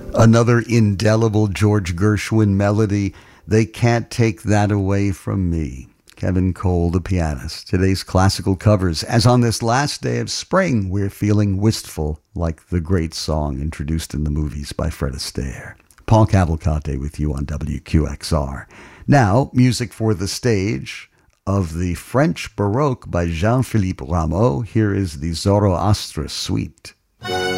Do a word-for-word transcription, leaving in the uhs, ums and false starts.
Another indelible George Gershwin melody. They Can't Take That Away From Me. Kevin Cole, the pianist. Today's classical covers. As on this last day of spring, we're feeling wistful, like the great song introduced in the movies by Fred Astaire. Paul Cavalcante with you on W Q X R. Now, music for the stage of the French Baroque by Jean-Philippe Rameau. Here is the Zoroastre Suite.